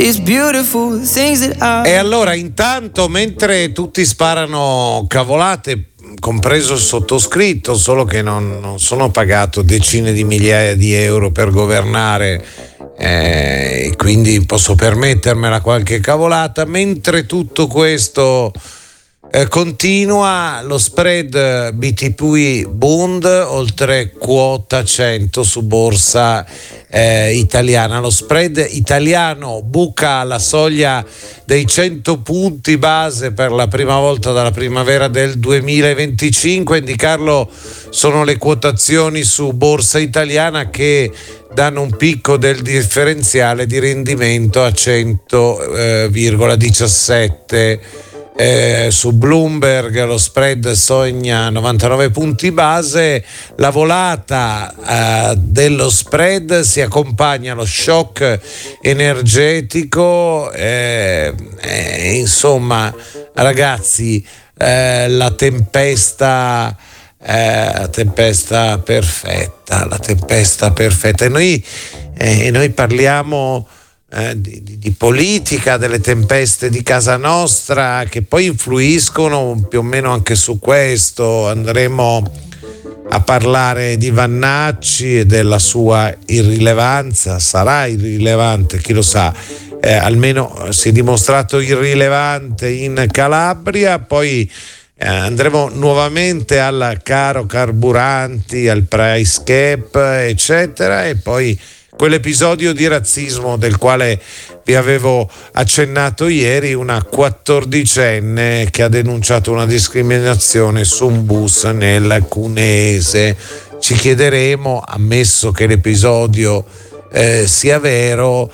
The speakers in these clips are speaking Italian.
these beautiful things that are. E allora intanto, mentre tutti sparano cavolate, compreso il sottoscritto, solo che non sono pagato decine di migliaia di euro per governare, quindi posso permettermela qualche cavolata. Mentre tutto questo continua, lo spread BTP Bund oltre quota 100 su borsa italiana. Lo spread italiano buca la soglia dei 100 punti base per la prima volta dalla primavera del 2025. A indicarlo sono le quotazioni su borsa italiana, che danno un picco del differenziale di rendimento a 100,17. Su Bloomberg lo spread sogna 99 punti base. La volata dello spread si accompagna allo shock energetico, insomma ragazzi, la tempesta perfetta, e noi parliamo di politica, delle tempeste di casa nostra, che poi influiscono più o meno anche su questo. Andremo a parlare di Vannacci e della sua irrilevanza. Sarà irrilevante, chi lo sa, almeno si è dimostrato irrilevante in Calabria. Poi andremo nuovamente al caro carburanti, al price cap, eccetera, e poi quell'episodio di razzismo del quale vi avevo accennato ieri, una 14enne che ha denunciato una discriminazione su un bus nel Cuneese. Ci chiederemo, ammesso che l'episodio sia vero,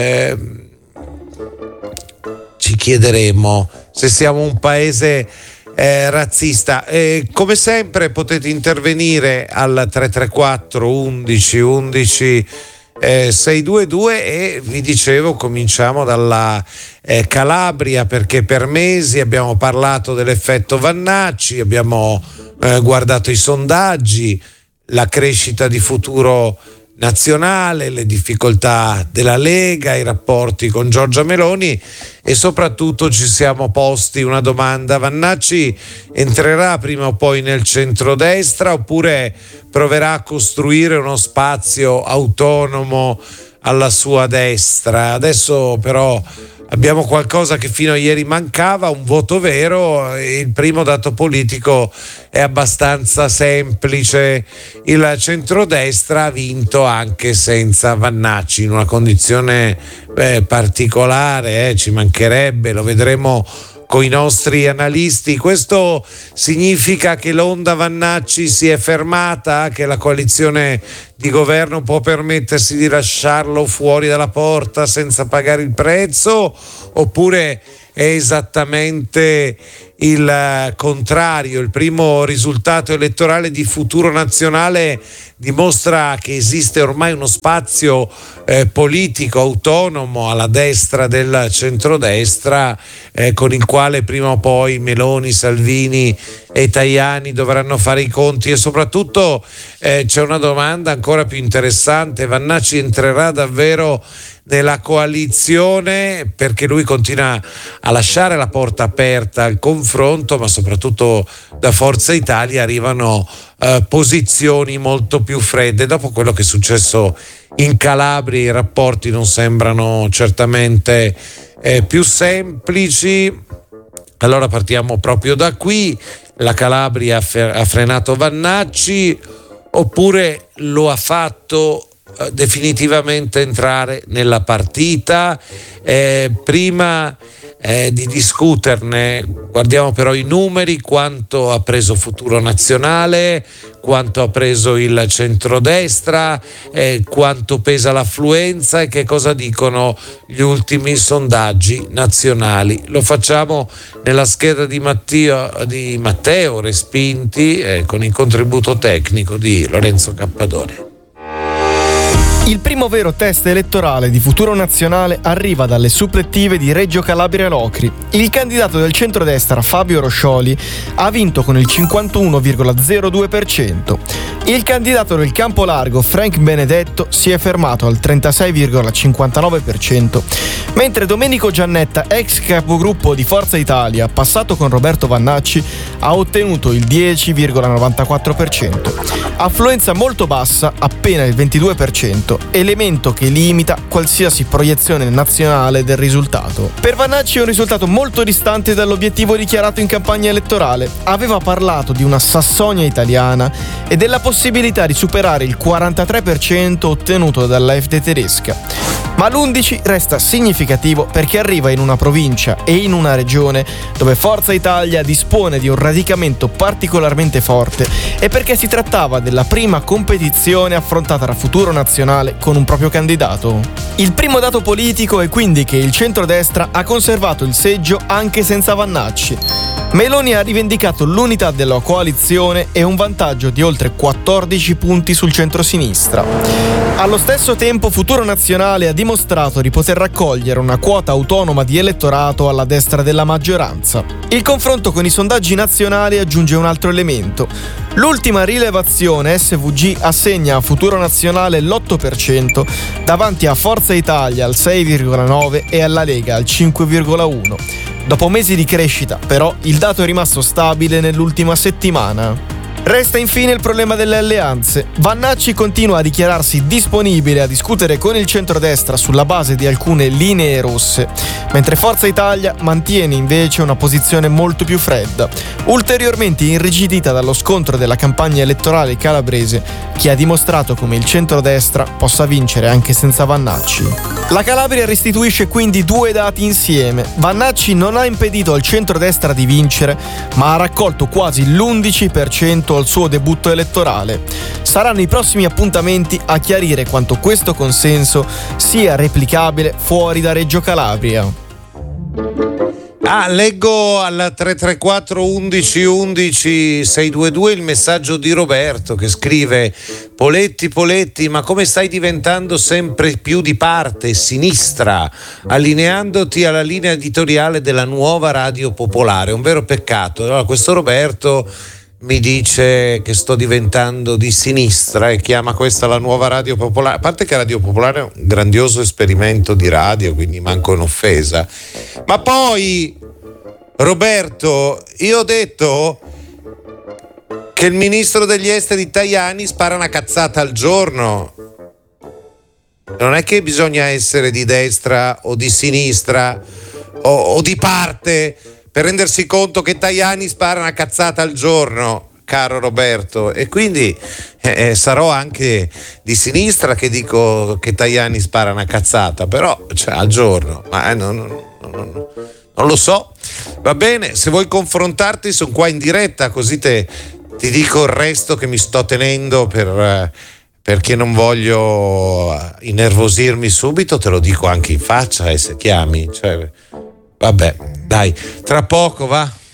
ci chiederemo se siamo un paese razzista. Come sempre potete intervenire al 334 11 11 622, e vi dicevo, cominciamo dalla Calabria, perché per mesi abbiamo parlato dell'effetto Vannacci, abbiamo guardato i sondaggi, la crescita di Futuro Nazionale, le difficoltà della Lega, i rapporti con Giorgia Meloni, e soprattutto ci siamo posti una domanda: Vannacci entrerà prima o poi nel centrodestra, oppure proverà a costruire uno spazio autonomo alla sua destra? Adesso però abbiamo qualcosa che fino a ieri mancava, un voto vero. Il primo dato politico è abbastanza semplice: il centrodestra ha vinto anche senza Vannacci, in una condizione particolare, ci mancherebbe, lo vedremo con i nostri analisti. Questo significa che l'onda Vannacci si è fermata, che la coalizione di governo può permettersi di lasciarlo fuori dalla porta senza pagare il prezzo, oppure è esattamente il contrario? Il primo risultato elettorale di Futuro Nazionale dimostra che esiste ormai uno spazio politico autonomo alla destra del centrodestra, con il quale prima o poi Meloni, Salvini e Tajani dovranno fare i conti. E soprattutto c'è una domanda ancora più interessante: Vannacci entrerà davvero nella coalizione? Perché lui continua a lasciare la porta aperta al confronto, ma soprattutto da Forza Italia arrivano posizioni molto più fredde. Dopo quello che è successo in Calabria, i rapporti non sembrano certamente più semplici. Allora partiamo proprio da qui: la Calabria ha frenato Vannacci, oppure lo ha fatto definitivamente entrare nella partita? Prima di discuterne, guardiamo però i numeri: quanto ha preso Futuro Nazionale, quanto ha preso il centrodestra, quanto pesa l'affluenza e che cosa dicono gli ultimi sondaggi nazionali. Lo facciamo nella scheda di Matteo Respinti, con il contributo tecnico di Lorenzo Cappadone. Il primo vero test elettorale di Futuro Nazionale arriva dalle supplettive di Reggio Calabria Locri. Il candidato del centrodestra Fabio Roscioli ha vinto con il 51,02%. Il candidato del Campolargo Frank Benedetto si è fermato al 36,59%, mentre Domenico Giannetta, ex capogruppo di Forza Italia, passato con Roberto Vannacci, ha ottenuto il 10,94%. Affluenza molto bassa, appena il 22%, elemento che limita qualsiasi proiezione nazionale del risultato. Per Vannacci è un risultato molto distante dall'obiettivo dichiarato in campagna elettorale. Aveva parlato di una Sassonia italiana e della possibilità di superare il 43% ottenuto dall'AfD tedesca. Ma l'11 resta significativo perché arriva in una provincia e in una regione dove Forza Italia dispone di un radicamento particolarmente forte e perché si trattava della prima competizione affrontata da Futuro Nazionale con un proprio candidato. Il primo dato politico è quindi che il centrodestra ha conservato il seggio anche senza Vannacci. Meloni ha rivendicato l'unità della coalizione e un vantaggio di oltre 14 punti sul centrosinistra. Allo stesso tempo Futuro Nazionale ha dimostrato di poter raccogliere una quota autonoma di elettorato alla destra della maggioranza. Il confronto con i sondaggi nazionali aggiunge un altro elemento. L'ultima rilevazione SVG assegna a Futuro Nazionale l'8%, davanti a Forza Italia al 6,9% e alla Lega al 5,1%. Dopo mesi di crescita, però, il dato è rimasto stabile nell'ultima settimana. Resta infine il problema delle alleanze. Vannacci continua a dichiararsi disponibile a discutere con il centrodestra sulla base di alcune linee rosse, mentre Forza Italia mantiene invece una posizione molto più fredda, ulteriormente irrigidita dallo scontro della campagna elettorale calabrese, che ha dimostrato come il centrodestra possa vincere anche senza Vannacci. La Calabria restituisce quindi due dati insieme. Vannacci non ha impedito al centrodestra di vincere, ma ha raccolto quasi l'11% al suo debutto elettorale. Saranno i prossimi appuntamenti a chiarire quanto questo consenso sia replicabile fuori da Reggio Calabria. Leggo al 334 11 11 622 il messaggio di Roberto che scrive: Poletti, ma come stai diventando sempre più di parte sinistra, allineandoti alla linea editoriale della nuova Radio Popolare? Un vero peccato. Allora, questo Roberto mi dice che sto diventando di sinistra e chiama questa la nuova Radio Popolare. A parte che Radio Popolare è un grandioso esperimento di radio, quindi manco un'offesa. Ma poi, Roberto, io ho detto che il ministro degli esteri Tajani spara una cazzata al giorno. Non è che bisogna essere di destra o di sinistra o di parte per rendersi conto che Tajani spara una cazzata al giorno, caro Roberto, e quindi sarò anche di sinistra che dico che Tajani spara una cazzata, però al giorno, ma non lo so. Va bene, se vuoi confrontarti sono qua in diretta, così ti dico il resto che mi sto tenendo perché non voglio innervosirmi subito, te lo dico anche in faccia, se chiami, vabbè, dai, tra poco va.